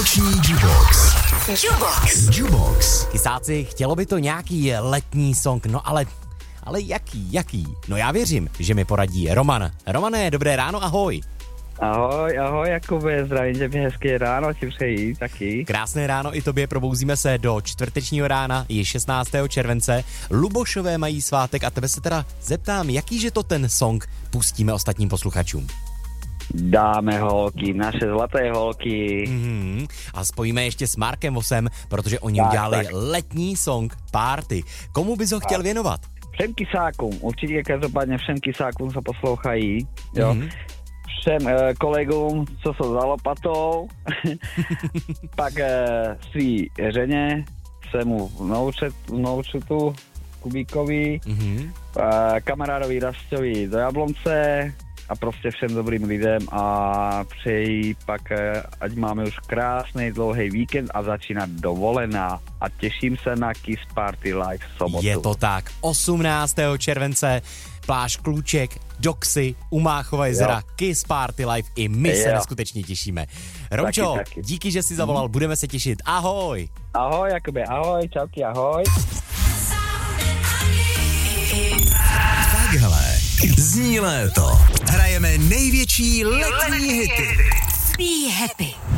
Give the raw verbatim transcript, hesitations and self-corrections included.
Vánoční Jubox. Jubox. Jubox. Chysáci, chtělo by to nějaký letní song, no ale... Ale jaký, jaký? No já věřím, že mi poradí Roman. Romane, dobré ráno, ahoj. Ahoj, ahoj Jakube, zdravím tě, hezké ráno ti přeji taky. Krásné ráno i tobě, probouzíme se do čtvrtečního rána, je šestnáctého července. Lubošové mají svátek a tebe se teda zeptám, jakýže to ten song pustíme ostatním posluchačům? Dáme holky, naše zlaté holky. Mm-hmm. A spojíme ještě s Markem Vosem, protože oni tak, udělali tak. letní song Party. Komu bys ho chtěl věnovat? Všem kysákům, určitě každopádně všem kysákům se poslouchají, jo. Mm-hmm. Všem e, kolegům, co jsou za lopatou, pak e, svý ženě, svému vnoučetu Kubíkovi, mm-hmm. e, kamarádovi Rastovi do Jablonce a prostě všem dobrým lidem a přeji pak, e, ať máme už krásný dlouhý víkend a začíná dovolená a těším se na Kiss Party Live v sobotu. Je to tak, osmnáctého července, pláž Kluček, Doxy, u Máchova jezera, jo. Kiss Party Live, i my jo. se neskutečně těšíme. Romčo, taky, taky. díky, že jsi zavolal, budeme se těšit, ahoj. Ahoj, Jakube, ahoj, čauky, ahoj. Takhle zní léto. Hrajeme největší letní hity. Be happy.